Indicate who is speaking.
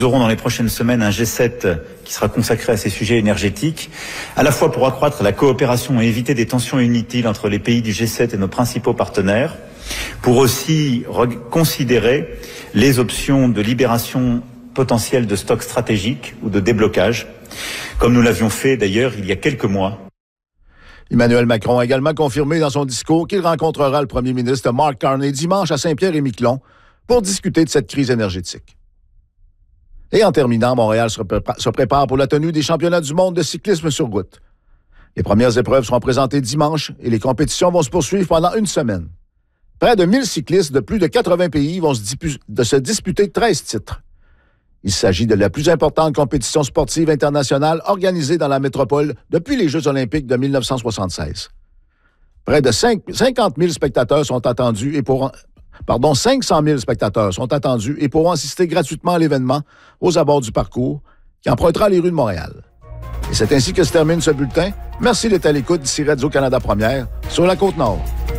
Speaker 1: Nous aurons dans les prochaines semaines un G7 qui sera consacré à ces sujets énergétiques, à la fois pour accroître la coopération et éviter des tensions inutiles entre les pays du G7 et nos principaux partenaires, pour aussi considérer les options de libération potentielle de stocks stratégiques ou de déblocage, comme nous l'avions fait d'ailleurs il y a quelques mois.
Speaker 2: Emmanuel Macron a également confirmé dans son discours qu'il rencontrera le premier ministre Mark Carney dimanche à Saint-Pierre-et-Miquelon pour discuter de cette crise énergétique. Et en terminant, Montréal se prépare pour la tenue des championnats du monde de cyclisme sur route. Les premières épreuves seront présentées dimanche et les compétitions vont se poursuivre pendant une semaine. Près de 1000 cyclistes de plus de 80 pays vont se disputer 13 titres. Il s'agit de la plus importante compétition sportive internationale organisée dans la métropole depuis les Jeux olympiques de 1976. Près de 50 000 spectateurs sont attendus et 500 000 spectateurs sont attendus et pourront assister gratuitement à l'événement aux abords du parcours qui empruntera les rues de Montréal. Et c'est ainsi que se termine ce bulletin. Merci d'être à l'écoute d'ici Radio-Canada Première sur la Côte-Nord.